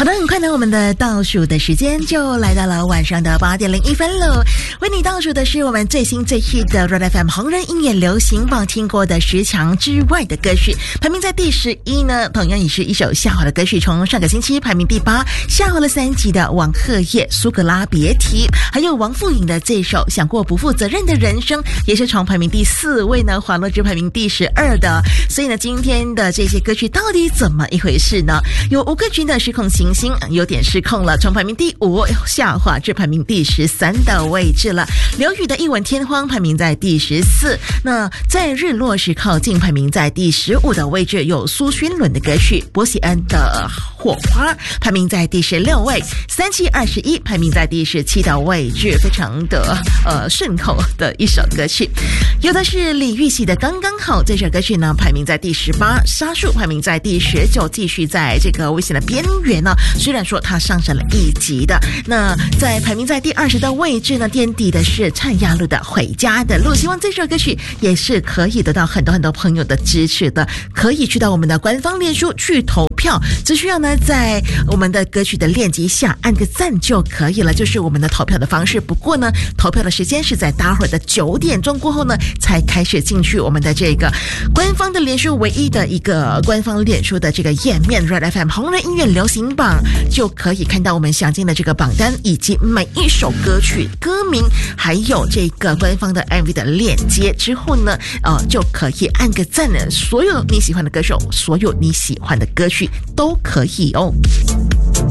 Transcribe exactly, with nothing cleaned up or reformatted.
好的，很快呢，我们的倒数的时间就来到了晚上的八点零一分喽。为你倒数的是我们最新最 hit 的 Red F M 红人音乐流行榜听过的十强之外的歌曲，排名在第十一呢，同样也是一首下滑的歌曲，从上个星期排名第八下滑了三级的王鹤晔苏格拉别提，还有王富颖的这首想过不负责任的人生，也是从排名第四位呢滑落至排名第十二的。所以呢，今天的这些歌曲到底怎么一回事呢？有吴克群的失控行星有点失控了，从排名第五下滑至排名第十三的位置了。刘宇的一吻天荒排名在第十四，那在日落时靠近排名在第十五的位置。有苏勋伦的歌曲波喜恩的火花排名在第十六位，三七二十一排名在第十七的位置，非常的呃顺口的一首歌曲。有的是李玉玺的刚刚好，这首歌曲呢排名在第十八，沙树排名在第十九，继续在这个危险的边缘呢，虽然说它上升了一级的。那在排名在第二十的位置呢，垫底的是蔡亚路的回家的路，希望这首歌曲也是可以得到很多很多朋友的支持的，可以去到我们的官方脸书去投票，只需要呢在我们的歌曲的链接下按个赞就可以了，就是我们的投票的方式。不过呢，投票的时间是在待会儿的九点钟过后呢才开始进去我们的这个官方的脸书唯一的一个官方脸书的这个页面 Red F M 红人音乐流行榜，就可以看到我们详尽的这个榜单，以及每一首歌曲歌名，还有这个官方的 M V 的链接。之后呢呃，就可以按个赞呢，所有你喜欢的歌手，所有你喜欢的歌曲都可以哦。